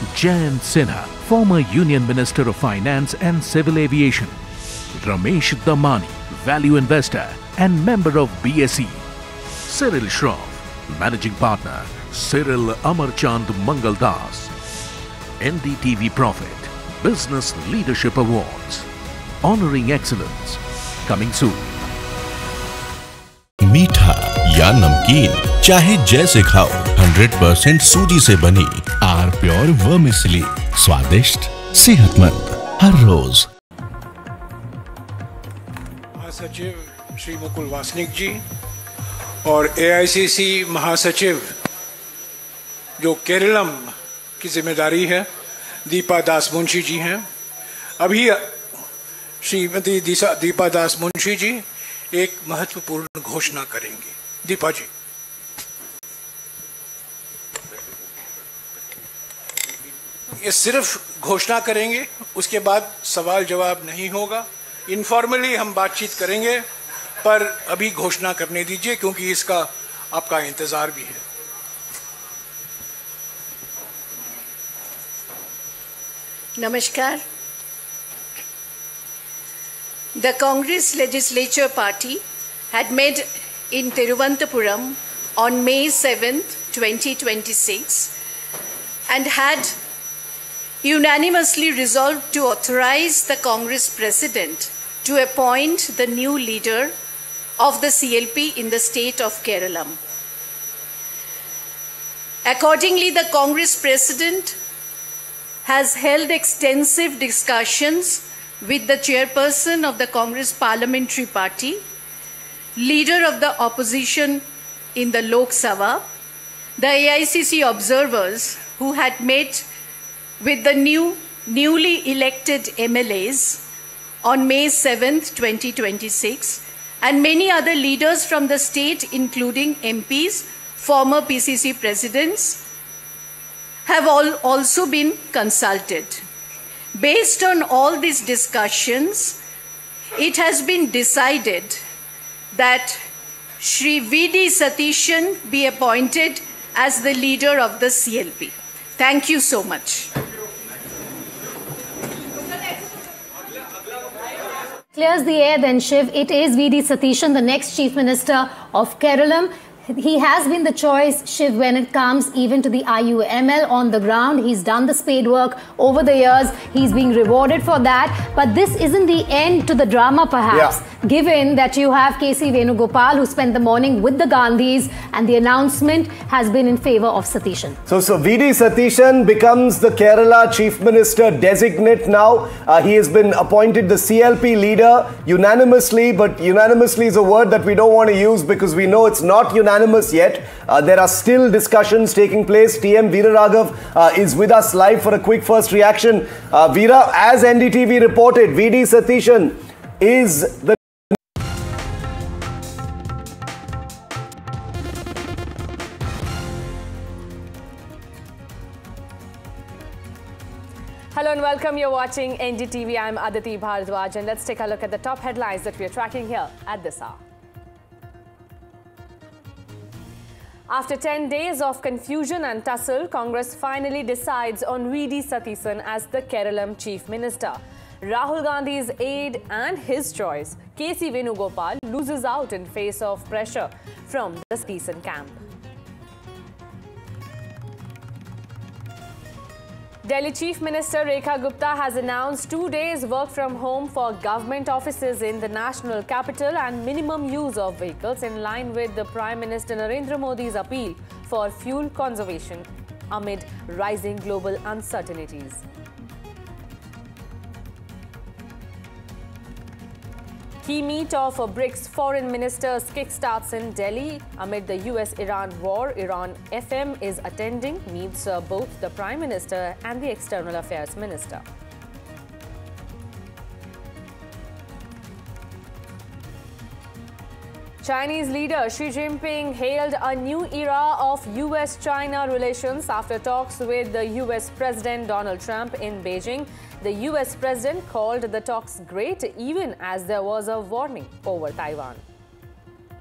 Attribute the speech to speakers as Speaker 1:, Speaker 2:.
Speaker 1: Jayant Sinha, former Union Minister of Finance and Civil Aviation. Ramesh Damani, value investor and member of BSE. Cyril Shroff, Managing Partner, Cyril Amarchand Mangaldas. NDTV Profit, Business Leadership Awards. Honoring Excellence, coming soon.
Speaker 2: मीठा या नमकीन, चाहे जैसे खाओ, 100% सूजी से बनी are pure vermicelli, स्वादिष्ट, सेहतमंद हर रोज।
Speaker 3: महासचिव श्री मुकुल वासनिक जी और AICC महासचिव जो केरलम की जिम्मेदारी है, दीपा दास मुंशी जी हैं। अभी श्रीमती दीपा दास मुंशी जी एक महत्वपूर्ण घोषणा करेंगी। दीपा जी। ये सिर्फ घोषणा करेंगे, उसके बाद सवाल जवाब नहीं होगा। इनफॉर्मली हम बातचीत करेंगे, पर अभी घोषणा करने दीजिए क्योंकि इसका आपका इंतजार भी है।
Speaker 4: Namaskar. The Congress Legislature Party had met in Thiruvananthapuram on May 7th, 2026 and had unanimously resolved to authorize the Congress President to appoint the new leader of the CLP in the state of Kerala. Accordingly, the Congress President has held extensive discussions with the chairperson of the Congress Parliamentary Party, leader of the opposition in the Lok Sabha, the AICC observers who had met with the newly elected MLAs on May 7th, 2026, and many other leaders from the state, including MPs, former PCC presidents, have also been consulted. Based on all these discussions, it has been decided that Shri V.D. Satishan be appointed as the leader of the CLP. Thank you so much.
Speaker 5: Clears the air then, Shiv. It is V.D. Satishan, the next Chief Minister of Kerala. He has been the choice, Shiv, when it comes even to the IUML on the ground. He's done the spade work over the years. He's being rewarded for that. But this isn't the end to the drama, perhaps, given that you have KC Venugopal, who spent the morning with the Gandhis, and the announcement has been in favor of Satishan.
Speaker 6: So V.D. Satishan becomes the Kerala Chief Minister designate now. He has been appointed the CLP leader unanimously, but unanimously is a word that we don't want to use because we know it's not unanimous yet. There are still discussions taking place. TM Veeraraghav is with us live for a quick first reaction. Veera, as NDTV reported, V.D. Satishan is the
Speaker 7: Hello and welcome. You're watching NDTV. I'm Aditi Bharadwaj, and let's take a look at the top headlines that we are tracking here at this hour. After 10 days of confusion and tussle, Congress finally decides on V.D. Satishan as the Keralam Chief Minister. Rahul Gandhi's aide and his choice, KC Venugopal, loses out in face of pressure from the Satishan camp. Delhi Chief Minister Rekha Gupta has announced 2 days work from home for government offices in the national capital and minimum use of vehicles in line with the Prime Minister Narendra Modi's appeal for fuel conservation amid rising global uncertainties. Key meet of BRICS foreign ministers kickstarts in Delhi amid the US-Iran war. Iran FM is attending, meets both the Prime Minister and the External Affairs Minister. Chinese leader Xi Jinping hailed a new era of US-China relations after talks with the US President Donald Trump in Beijing. The US President called the talks great even as there was a warning over Taiwan.